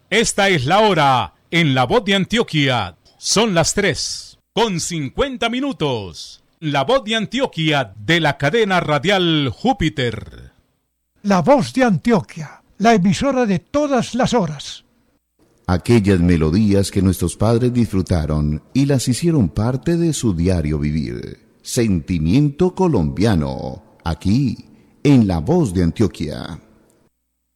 Esta es la hora en La Voz de Antioquia. Son las 3:50. La Voz de Antioquia de la cadena radial Júpiter. La Voz de Antioquia, la emisora de todas las horas. Aquellas melodías que nuestros padres disfrutaron y las hicieron parte de su diario vivir. Sentimiento colombiano, aquí en La Voz de Antioquia.